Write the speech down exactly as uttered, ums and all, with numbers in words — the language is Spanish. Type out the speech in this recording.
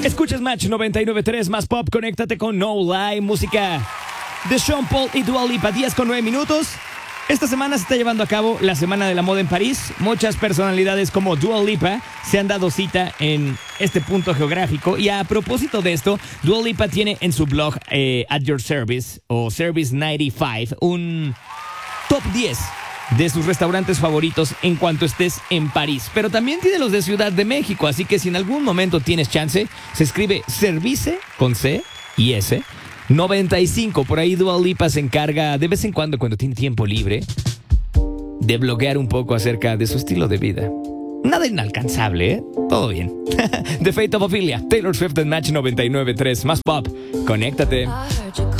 Escuchas Match noventa y nueve punto tres más pop. Conéctate con No Lie, música de Sean Paul y Dua Lipa. diez con nueve minutos. Esta semana se está llevando a cabo la Semana de la Moda en París. Muchas personalidades como Dua Lipa se han dado cita en este punto geográfico. Y a propósito de esto, Dua Lipa tiene en su blog eh, At Your Service o Service noventa y cinco un top diez de sus restaurantes favoritos en cuanto estés en París. Pero también tiene los de Ciudad de México, así que si en algún momento tienes chance, se escribe Service con C y S noventa y cinco. Por ahí Dua Lipa se encarga de vez en cuando, cuando tiene tiempo libre, de bloguear un poco acerca de su estilo de vida. Nada inalcanzable, ¿eh? Todo bien. The Fate of Ophelia, Taylor Swift en Match noventa y nueve punto tres. Más pop. Conéctate.